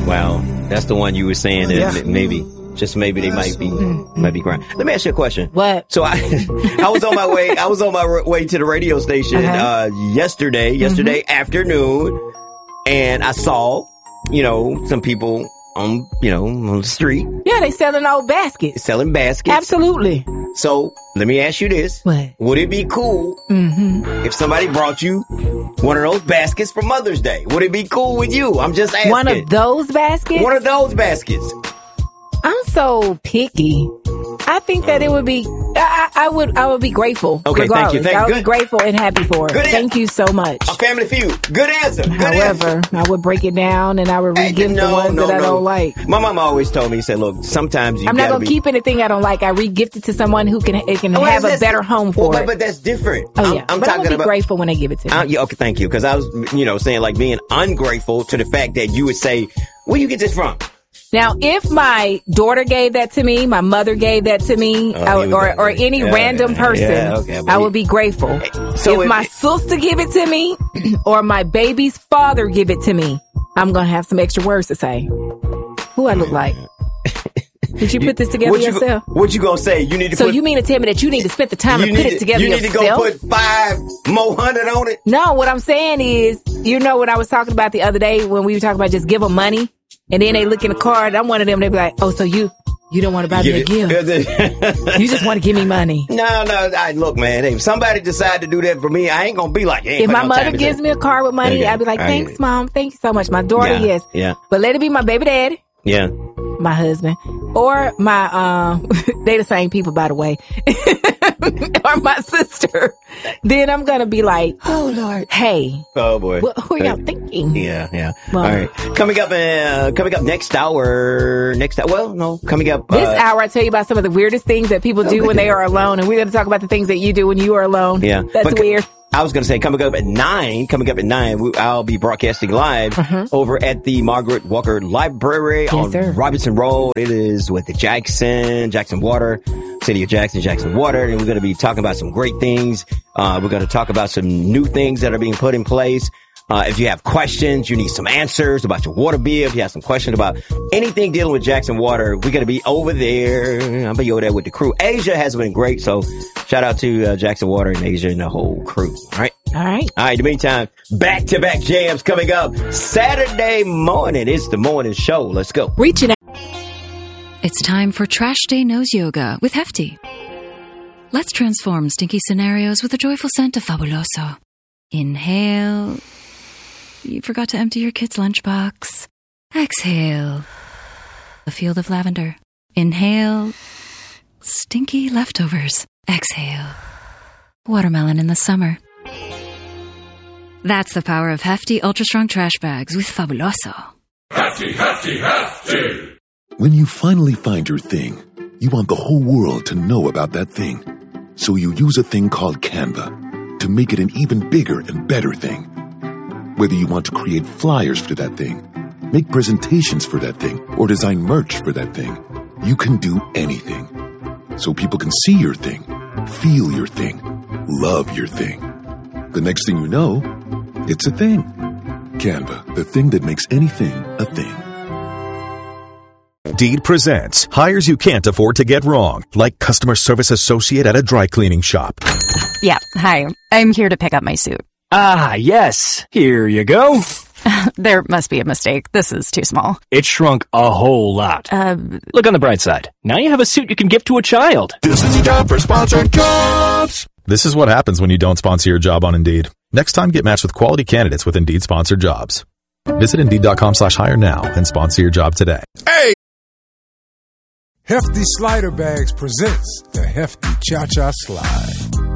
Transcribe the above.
Well, that's the one you were saying that maybe they might be crying. Let me ask you a question. What? So I was on my way to the radio station yesterday afternoon, and I saw, some people on the street. Yeah, they selling old baskets. Selling baskets. Absolutely. So let me ask you this. What? Would it be cool if somebody brought you one of those baskets for Mother's Day? Would it be cool with you? I'm just asking. One of those baskets? One of those baskets. I'm so picky. I think that it would be, I would be grateful. Okay, regardless. thank you. I would be grateful and happy for it. Thank you so much. A Family Feud. Good answer. However, I would break it down and I would re-gift the ones that I don't like. My mama always told me, said, look, sometimes I'm not going to keep anything I don't like. I re-gift it to someone who can have a better home for it. But that's different. Oh, yeah. I'm talking about grateful when they give it to me. Okay, thank you. Because I was, saying like being ungrateful to the fact that you would say, where you get this from? Now, if my daughter gave that to me, my mother gave that to me, or any random person, I would be grateful. So if my sister give it to me, or my baby's father give it to me, I'm going to have some extra words to say. Who I look like? Did you put this together yourself? What you gonna say? You need to. So you mean to tell me that you need to spend the time to put it together yourself? You need to go put 5 more hundred on it? No, what I'm saying is, what I was talking about the other day when we were talking about just give them money, and then they look in the card. I'm one of them. They be like, "Oh, so you don't want to buy me a gift? You just want to give me money?" No. Look, man. If somebody decide to do that for me, I ain't gonna be like, hey, if my mother gives me a card with money, I'd be like, "Thanks, Mom. Thank you so much." My daughter, yes. Yeah. But let it be my baby daddy. Yeah. My husband. Or my, they the same people, by the way. Or my sister. Then I'm going to be like, oh, Lord. Hey. Oh, boy. Who are y'all thinking? Yeah. Well, all right. Coming up next hour. Coming up. This hour, I tell you about some of the weirdest things that people do when they are alone. And we're going to talk about the things that you do when you are alone. Yeah. That's weird. I was going to say, coming up at 9, I'll be broadcasting live over at the Margaret Walker Library on Robinson Road. It is with the Jackson Water, City of Jackson Water. And we're going to be talking about some great things. We're going to talk about some new things that are being put in place. If you have questions, you need some answers about your water bill, if you have some questions about anything dealing with Jackson Water, we're going to be over there. I'll be over there with the crew. Asia has been great, so shout out to Jackson Water and Asia and the whole crew. All right. In the meantime, back-to-back jams coming up Saturday morning. It's the morning show. Let's go. Reaching out. It's time for Trash Day Nose Yoga with Hefty. Let's transform stinky scenarios with the joyful scent of Fabuloso. Inhale. You forgot to empty your kid's lunchbox. Exhale. A field of lavender. Inhale. Stinky leftovers. Exhale. Watermelon in the summer. That's the power of Hefty Ultra Strong Trash Bags with Fabuloso. Hefty, Hefty, Hefty! When you finally find your thing, you want the whole world to know about that thing. So you use a thing called Canva to make it an even bigger and better thing. Whether you want to create flyers for that thing, make presentations for that thing, or design merch for that thing, you can do anything. So people can see your thing, feel your thing, love your thing. The next thing you know, it's a thing. Canva, the thing that makes anything a thing. Indeed presents hires you can't afford to get wrong, like customer service associate at a dry cleaning shop. Yeah, hi. I'm here to pick up my suit. Ah, yes. Here you go. There must be a mistake. This is too small. It shrunk a whole lot. Look on the bright side. Now you have a suit you can give to a child. This is a job for sponsored jobs. This is what happens when you don't sponsor your job on Indeed. Next time, get matched with quality candidates with Indeed sponsored jobs. Visit Indeed.com/hire now and sponsor your job today. Hey! Hefty Slider Bags presents the Hefty Cha-Cha Slide.